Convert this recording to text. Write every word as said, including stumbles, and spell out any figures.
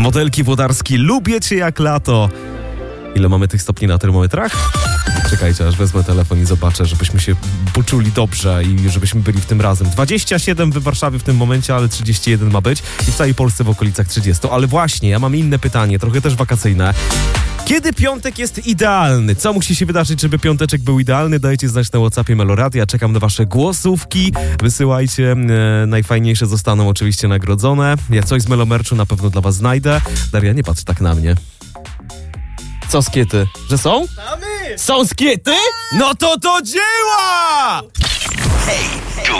Modelki Włodarski, lubię cię jak lato. Ile mamy tych stopni na termometrach? Czekajcie, aż wezmę telefon i zobaczę, żebyśmy się poczuli dobrze i żebyśmy byli w tym razem. dwadzieścia siedem w Warszawie w tym momencie, ale trzydzieści jeden ma być i w całej Polsce w okolicach trzydzieści. Ale właśnie, ja mam inne pytanie, trochę też wakacyjne. Kiedy piątek jest idealny? Co musi się wydarzyć, żeby piąteczek był idealny? Dajcie znać na WhatsAppie Meloradia. Czekam na wasze głosówki. Wysyłajcie. E, najfajniejsze zostaną oczywiście nagrodzone. Ja coś z Melomerczu na pewno dla was znajdę. Daria, nie patrz tak na mnie. Co skiety? Że są? Mamy! Są skiety? No to do dzieła! Hej!